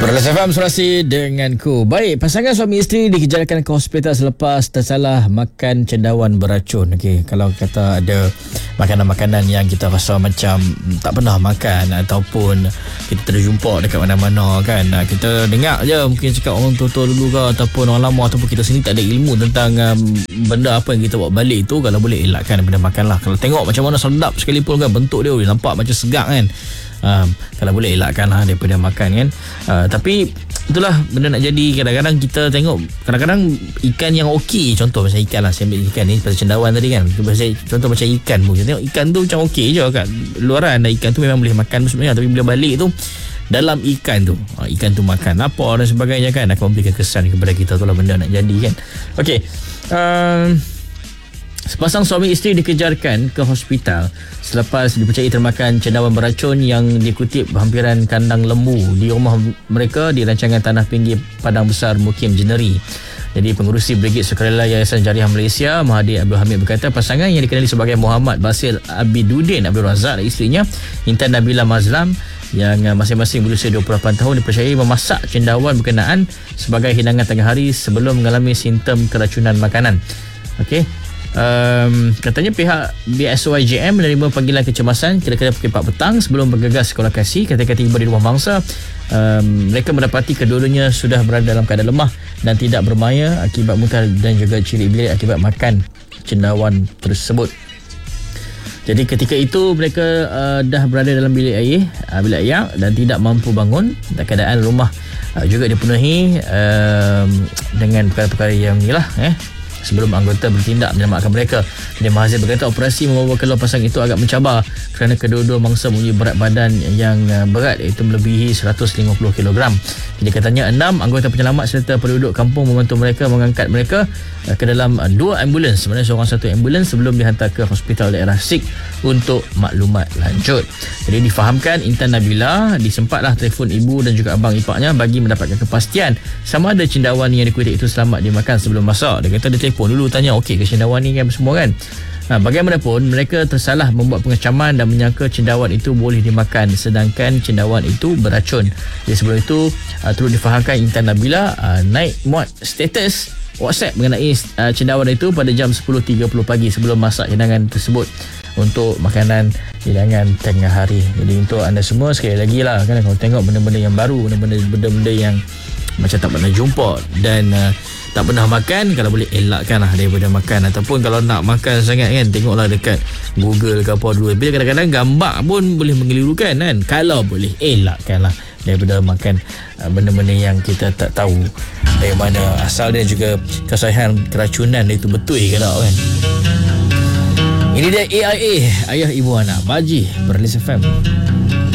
Perlis FM Surasi denganku. Baik, pasangan suami isteri dikejarkan ke hospital selepas tersalah makan cendawan beracun. Okey, kalau kata ada makanan-makanan yang kita rasa macam tak pernah makan ataupun kita terjumpa dekat mana-mana kan, kita dengar je mungkin cakap orang tua-tua dulu ke ataupun orang lama ataupun kita sendiri tak ada ilmu tentang benda apa yang kita bawa balik tu, kalau boleh elakkan daripada makanlah. Kalau tengok macam mana sedap sekalipun kan, bentuk dia boleh nampak macam segak kan, kalau boleh elakkanlah daripada makan kan. Tapi itulah benda nak jadi. Kadang-kadang kita tengok, kadang-kadang ikan yang okey, contoh macam ikan lah, saya ambil ikan ni pasal cendawan tadi kan, contoh macam ikan pun, kita tengok ikan tu macam okey je kat luaran, dan ikan tu memang boleh makan sebenarnya, tapi bila balik tu dalam ikan tu makan apa dan sebagainya kan, akan memberikan kesan kepada kita. Itulah benda nak jadi kan. Okey, sepasang suami isteri dikejarkan ke hospital selepas dipercayai termakan cendawan beracun yang dikutip berhampiran kandang lembu di rumah mereka di rancangan tanah pinggir Padang Besar Mukim Jeneri. Jadi pengurusi Brigade Sukarela Yayasan Jariah Malaysia Mahathir Abdul Hamid berkata pasangan yang dikenali sebagai Muhammad Basil Abiduddin Abdul Razak dan isterinya Intan Nabila Mazlam yang masing-masing berusia 28 tahun dipercayai memasak cendawan berkenaan sebagai hidangan tengah hari sebelum mengalami simptom keracunan makanan. Okey. Katanya pihak BSYJM menerima panggilan kecemasan kira-kira pukul 4 petang sebelum bergegas ke lokasi. Ketika tiba di rumah mangsa, mereka mendapati kedua-duanya sudah berada dalam keadaan lemah dan tidak bermaya akibat muntah dan juga ciri bilik akibat makan cendawan tersebut. Jadi ketika itu mereka dah berada dalam bilik air dan tidak mampu bangun, dan keadaan rumah juga dipenuhi dengan perkara-perkara yang inilah sebelum anggota bertindak menyelamatkan mereka. Jadi Mahathir berkata operasi membawa keluar pasangan itu agak mencabar kerana kedua-dua mangsa mempunyai berat badan yang berat, iaitu melebihi 150 kg. Jadi katanya 6 anggota penyelamat serta penduduk kampung membantu mereka mengangkat mereka ke dalam 2 ambulans, sebenarnya seorang satu ambulans, sebelum dihantar ke hospital daerah Sik untuk maklumat lanjut. Jadi difahamkan Intan Nabila disempatlah telefon ibu dan juga abang ipaknya bagi mendapatkan kepastian sama ada cendawan yang dikutip itu selamat dimakan sebelum masak. Dia kata dia telefon dulu tanya okey ke cendawan ni kan semua kan. Bagaimanapun mereka tersalah membuat pengecaman dan menyangka cendawan itu boleh dimakan sedangkan cendawan itu beracun. Jadi sebelum itu turut difahamkan Intan Nabila naik muat status WhatsApp mengenai cendawan itu pada jam 10.30 pagi sebelum masak hidangan tersebut untuk makanan hidangan tengah hari. Jadi untuk anda semua sekali lagi lah kan, kalau tengok benda-benda yang baru, benda-benda yang macam tak pernah jumpa dan tak pernah makan, kalau boleh elakkanlah daripada makan. Ataupun kalau nak makan sangat kan, tengoklah dekat Google ke apa dulu. Bila kadang-kadang gambar pun boleh mengelirukan kan. Kalau boleh elakkanlah daripada makan benda-benda yang kita tak tahu dari mana asal dia, juga kesahihan keracunan itu betul ke tak kan. Ini dia AIA, Ayah Ibu Anak, Baji, Perlis FM.